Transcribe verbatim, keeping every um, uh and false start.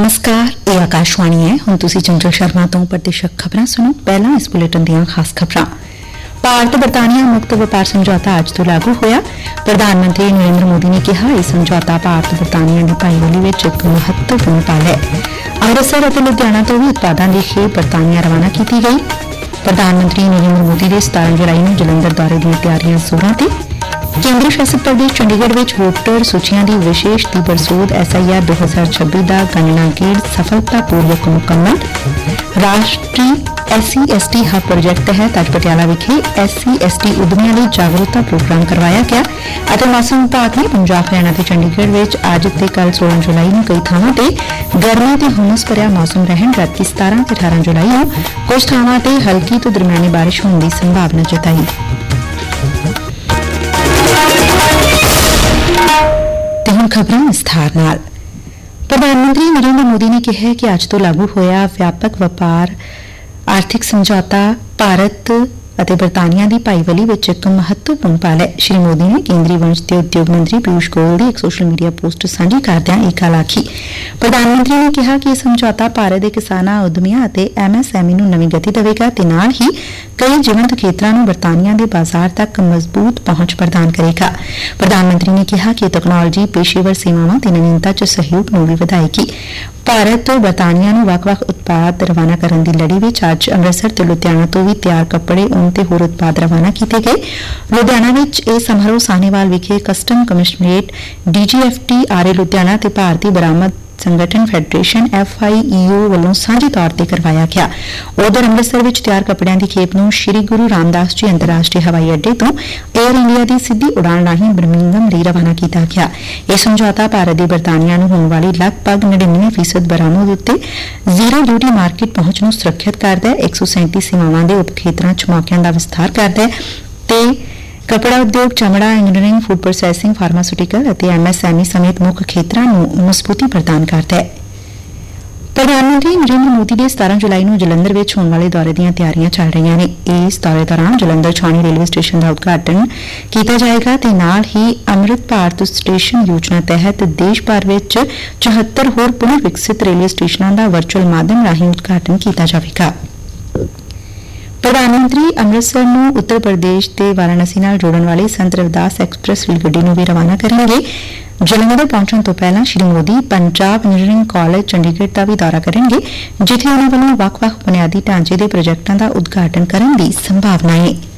नमस्कार, ਇਹ ਆਕਾਸ਼ਵਾਣੀ ਹੈ। ਹੁਣ ਤੁਸੀਂ ਚੰਚਲ ਸ਼ਰਮਾ ਤੋਂ ਪ੍ਰਤੀਸ਼ਤ ਖਬਰਾਂ ਸੁਣੋ। ਪਹਿਲਾਂ ਇਸ ਬੁਲੇਟਿਨ ਦੀਆਂ ਖਾਸ ਖਬਰਾਂ। ਭਾਰਤ ਬਰਤਾਨੀਆ ਮੁਕਤ ਵਪਾਰ ਸਮਝੌਤਾ ਅੱਜ ਤੋਂ ਲਾਗੂ ਹੋਇਆ। ਪ੍ਰਧਾਨ ਮੰਤਰੀ ਨਰਿੰਦਰ ਮੋਦੀ ਨੇ ਕਿਹਾ ਇਹ ਸਮਝੌਤਾ ਭਾਰਤ ਬਰਤਾਨੀਆ ਦੀ ਭਾਈਵਾਲੀ ਵਿੱਚ ਇੱਕ ਮਹੱਤਵਪੂਰਨ ਪਲ ਹੈ। ਅੰਮ੍ਰਿਤਸਰ ਅਤੇ ਲੁਧਿਆਣਾ ਤੋਂ ਵੀ ਉਤਪਾਦਾਂ ਦੀ ਖੇਪ ਬਰਤਾਨੀਆ ਰਵਾਨਾ ਕੀਤੀ ਗਈ। ਪ੍ਰਧਾਨ ਮੰਤਰੀ ਨਰਿੰਦਰ ਮੋਦੀ ਦੇ ਸਤਾਰਾਂ ਜੁਲਾਈ ਨੂੰ ਜਲੰਧਰ ਦੌਰੇ ਦੀਆਂ ਤਿਆਰੀਆਂ ਜ਼ੋਰਾਂ ਤੇ। ਕੇਂਦਰ ਸ਼ਾਸਿਤ ਪ੍ਰਦੇਸ਼ ਚੰਡੀਗੜ੍ਹ ਵਿੱਚ ਵੋਟਰ ਸੂਚੀਆਂ ਦੀ ਵਿਸ਼ੇਸ਼ ਤੀਬਰ ਸੋਧ ਐਸ ਆਈ ਆਰ ਦੋ ਹਜ਼ਾਰ ਛੱਬੀ ਦਾ ਗਣਨਾ ਗੇੜ ਸਫਲਤਾਪੂਰਵਕ ਮੁਕੰਮਲ। ਰਾਸ਼ਟਰੀ ਐਸ ਸੀ ਐਸ ਟੀ ਹਬ ਪ੍ਰੋਜੈਕਟ ਤਹਿਤ ਅੱਜ ਪਟਿਆਲਾ ਵਿਖੇ ਐਸ ਸੀ ਐਸ ਟੀ ਉਦਮੀਆਂ ਲਈ ਜਾਗਰੂਕਤਾ ਪ੍ਰੋਗਰਾਮ ਕਰਵਾਇਆ ਗਿਆ ਅਤੇ ਮੌਸਮ ਵਿਭਾਗ ਨੇ ਪੰਜਾਬ, ਹਰਿਆਣਾ ਤੇ ਚੰਡੀਗੜ੍ਹ ਵਿੱਚ ਅੱਜ ਤੇ ਕੱਲ੍ਹ ਸੋਲਾਂ ਜੁਲਾਈ ਨੂੰ ਕਈ ਥਾਵਾਂ ਤੇ ਗਰਮੀ ਤੇ ਹੁਮਸ ਭਰਿਆ ਮੌਸਮ ਰਹਿਣ, ਜਦਕਿ ਸਤਾਰਾਂ ਤੇ ਅਠਾਰਾਂ ਜੁਲਾਈ ਨੂੰ ਕੁਝ ਥਾਵਾਂ ਤੇ ਹਲਕੀ ਤੋਂ ਦਰਮਿਆਨੀ ਬਾਰਿਸ਼ ਹੋਣ ਦੀ ਸੰਭਾਵਨਾ ਜਤਾਈ। ਤੇ ਹੁਣ ਖਬਰਾਂ ਵਿਸਥਾਰ ਨਾਲ। ਪ੍ਰਧਾਨ ਮੰਤਰੀ ਨਰਿੰਦਰ ਮੋਦੀ ਨੇ ਕਿਹਾ ਕਿ ਅੱਜ ਤੋਂ ਲਾਗੂ ਹੋਇਆ ਵਿਆਪਕ ਵਪਾਰ ਆਰਥਿਕ ਸਮਝੌਤਾ ਭਾਰਤ ਅਤੇ ਬਰਤਾਨੀਆ ਦੀ ਭਾਈਵਾਲੀ ਵਿੱਚ ਇੱਕ ਮਹੱਤਵਪੂਰਨ ਪਲ ਹੈ। ਸ਼੍ਰੀ ਮੋਦੀ ਨੇ ਕੇਂਦਰੀ ਵਣਜ ਤੇ ਉਦਯੋਗ ਮੰਤਰੀ ਪਿਊਸ਼ ਗੋਇਲ ਦੀ ਇੱਕ ਸੋਸ਼ਲ ਮੀਡੀਆ ਪੋਸਟ ਸਾਂਝੀ ਕਰਦਿਆਂ ਇਹ ਗੱਲ ਆਖੀ। ਪ੍ਰਧਾਨ ਮੰਤਰੀ ਨੇ ਕਿਹਾ ਕਿ ਇਹ ਸਮਝੌਤਾ ਭਾਰਤ ਦੇ ਕਿਸਾਨਾਂ, ਉਦਮੀਆਂ ਅਤੇ ਐਮ ਐਸ ਐਮ ਈ ਨੂੰ ਨਵੀਂ ਗਤੀ ਦੇਵੇਗਾ ਤੇ ਨਾਲ ਹੀ ਕਈ ਜੀਵੰਤ ਖੇਤਰਾਂ ਨੂੰ ਬਰਤਾਨੀਆ ਦੇ ਬਾਜ਼ਾਰ ਤੱਕ ਮਜ਼ਬੂਤ ਪਹੁੰਚ ਪ੍ਰਦਾਨ ਕਰੇਗਾ। ਪ੍ਰਧਾਨ ਮੰਤਰੀ ਨੇ ਕਿਹਾ ਕਿ ਤਕਨਾਲੋਜੀ, ਪੇਸ਼ੇਵਰ ਸੇਵਾਵਾਂ ਤੇ ਨਵੀਨਤਾ ਚ ਸਹਿਯੋਗ ਨੂੰ ਵੀ ਵਧਾਏਗੀ। ਭਾਰਤ ਤੋਂ ਬਰਤਾਨੀਆ ਨੂੰ ਵੱਖ-ਵੱਖ ਉਤਪਾਦ ਰਵਾਨਾ ਕਰਨ ਦੀ ਲੜੀ ਵਿੱਚ ਅੱਜ ਅੰਮ੍ਰਿਤਸਰ ਤੇ ਲੁਧਿਆਣਾ ਤੋਂ ਵੀ ਤਿਆਰ ਕੱਪੜੇ, ਉੱਨ ਤੇ ਹੋਰ ਉਤਪਾਦ ਰਵਾਨਾ ਕੀਤੇ ਗਏ। ਲੁਧਿਆਣਾ ਵਿੱਚ ਇਹ ਸਮਾਰੋਹ ਸਾਹਨੇਵਾਲ ਵਿਖੇ custom commissionerate, D G F T, R A Ludhiana ਤੇ ਭਾਰਤੀ ਬਰਾਮਦ ਸੰਗਠਨ ਫੈਡਰੇਸ਼ਨ ਐਫ ਆਈ ਈ ਓ ਵੱਲੋਂ ਸਾਂਝੇ ਤੌਰ ਤੇ ਕਰਵਾਇਆ ਗਿਆ। ਉਧਰ ਅੰਮ੍ਰਿਤਸਰ ਵਿੱਚ ਤਿਆਰ ਕੱਪੜਿਆਂ ਦੀ ਖੇਪ ਨੂੰ ਸ਼੍ਰੀ ਗੁਰੂ ਰਾਮਦਾਸ ਜੀ ਅੰਤਰਰਾਸ਼ਟਰੀ ਹਵਾਈ ਅੱਡੇ ਤੋਂ ਏਅਰ ਇੰਡੀਆ ਦੀ ਸਿੱਧੀ ਉਡਾਣ ਰਾਹੀਂ ਬਰਮਿੰਘਮ ਲਈ ਰਵਾਨਾ ਕੀਤਾ ਗਿਆ। ਇਹ ਸਮਝੌਤਾ ਭਾਰਤ ਦੀ ਬਰਤਾਨੀਆ ਨੂੰ ਹੋਣ ਵਾਲੀ ਲਗਭਗ ਨੜਿਨਵੇਂ ਫੀਸਦ ਬਰਾਮਦ ਉੱਤੇ ਜ਼ੀਰੋ ਡਿਊਟੀ ਮਾਰਕੀਟ ਪਹੁੰਚ ਨੂੰ ਸੁਰੱਖਿਅਤ ਕਰਦਾ ਹੈ, ਇੱਕ ਸੌ ਸੈਂਤੀ ਸੇਵਾਵਾਂ ਦੇ ਉਪ ਖੇਤਰਾਂ ਚ ਮੌਕਿਆਂ ਦਾ ਵਿਸਥਾਰ ਕਰਦਾ ਹੈ ਤੇ ਕੱਪੜਾ ਉਦਯੋਗ, ਚਮੜਾ, ਇੰਜੀਨੀਅਰਿੰਗ, ਫੂਡ ਪ੍ਰੋਸੈਸਿੰਗ, ਫਾਰਮਾਸਿਊਟੀਕਲ ਅਤੇ ਐਮ ਐਸ ਐਮ ਈ ਸਮੇਤ ਮੁੱਖ ਖੇਤਰਾਂ ਨੂੰ ਮਜ਼ਬੂਤੀ ਪ੍ਰਦਾਨ ਕਰਦਾ ਹੈ। ਪ੍ਰਧਾਨ ਮੰਤਰੀ ਨਰਿੰਦਰ ਮੋਦੀ ਦੇ ਸਤਾਰਾਂ ਜੁਲਾਈ ਨੂੰ ਜਲੰਧਰ ਵਿੱਚ ਹੋਣ ਵਾਲੇ ਦੌਰੇ ਦੀਆਂ ਤਿਆਰੀਆਂ ਚੱਲ ਰਹੀਆਂ ਨੇ। ਇਸ ਦੌਰੇ ਦੌਰਾਨ ਜਲੰਧਰ ਛਾਉਣੀ ਰੇਲਵੇ ਸਟੇਸ਼ਨ ਦਾ ਉਦਘਾਟਨ ਕੀਤਾ ਜਾਏਗਾ ਤੇ ਨਾਲ ਹੀ ਅੰਮ੍ਰਿਤ ਭਾਰਤ ਸਟੇਸ਼ਨ ਯੋਜਨਾ ਤਹਿਤ ਦੇਸ਼ ਭਰ ਵਿੱਚ ਚੌਹੱਤਰ ਹੋਰ ਪੁਨਰ ਵਿਕਸਿਤ ਰੇਲਵੇ ਸਟੇਸ਼ਨਾਂ ਦਾ ਵਰਚੁਅਲ ਮਾਧਿਅਮ ਰਾਹੀਂ ਉਦਘਾਟਨ ਕੀਤਾ ਜਾਵੇਗਾ। ਪ੍ਰਧਾਨ ਮੰਤਰੀ ਅੰਮ੍ਰਿਤਸਰ ਨੂੰ ਉੱਤਰ ਪ੍ਰਦੇਸ਼ ਤੇ ਵਾਰਾਣਸੀ ਨਾਲ ਜੋੜਨ ਵਾਲੀ ਸੰਤ ਰਵਿਦਾਸ ਐਕਸਪ੍ਰੈਸ ਰੇਲ ਗੱਡੀ ਨੂੰ ਵੀ ਰਵਾਨਾ ਕਰਨਗੇ। ਜਲੰਧਰ ਪਹੁੰਚਣ ਤੋਂ ਪਹਿਲਾਂ ਸ਼੍ਰੀ ਮੋਦੀ ਪੰਜਾਬ ਇੰਜੀਨੀਅਰਿੰਗ ਕਾਲਜ ਚੰਡੀਗੜ੍ਹ ਦਾ ਵੀ ਦੌਰਾ ਕਰਨਗੇ, ਜਿੱਥੇ ਉਨ੍ਹਾਂ ਵੱਲੋਂ ਵੱਖ-ਵੱਖ ਬੁਨਿਆਦੀ ਢਾਂਚੇ ਦੇ ਪ੍ਰੋਜੈਕਟਾਂ ਦਾ ਉਦਘਾਟਨ ਕਰਨ ਦੀ ਸੰਭਾਵਨਾ ਹੈ।